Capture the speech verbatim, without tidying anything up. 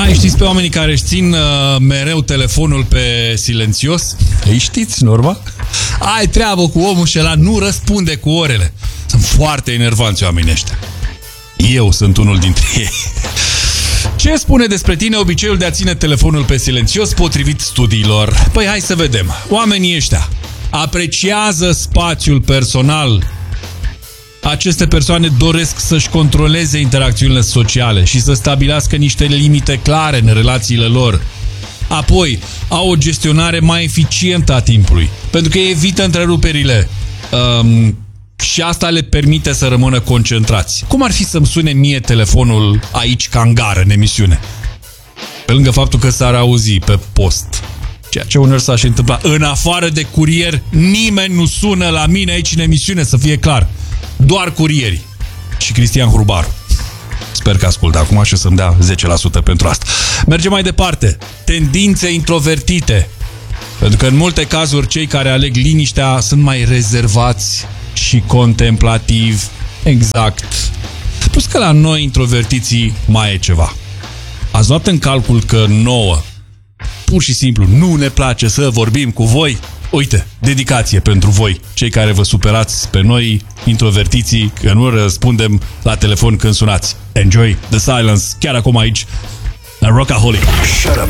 Ai, știți pe oamenii care își țin uh, mereu telefonul pe silențios? Ei știți, normal? Ai treabă cu omul și ăla nu răspunde cu orele. Sunt foarte enervanți oamenii ăștia. Eu sunt unul dintre ei. Ce spune despre tine obiceiul de a ține telefonul pe silențios potrivit studiilor? Păi hai să vedem. Oamenii ăștia apreciază spațiul personal. Aceste persoane doresc să-și controleze interacțiunile sociale și să stabilească niște limite clare în relațiile lor. Apoi, au o gestionare mai eficientă a timpului, pentru că evită întreruperile um, și asta le permite să rămână concentrați. Cum ar fi să-mi sune mie telefonul aici ca în gară, în emisiune? Pe lângă faptul că s-ar auzi pe post, ceea ce uneori s-a și întâmplat. În afară de curier, nimeni nu sună la mine aici în emisiune, să fie clar. Doar curierii. Și Cristian Hrubaru. Sper că ascultă acum și să-mi dea zece la sută pentru asta. Mergem mai departe. Tendințe introvertite. Pentru că în multe cazuri cei care aleg liniștea sunt mai rezervați și contemplativi. Exact. Plus că la noi introvertiții mai e ceva. Ați luat în calcul că nouă pur și simplu nu ne place să vorbim cu voi? Uite, dedicație pentru voi, cei care vă superați pe noi, introvertiții, că nu răspundem la telefon când sunați. Enjoy the silence, chiar acum aici, la Rockaholic. Shut up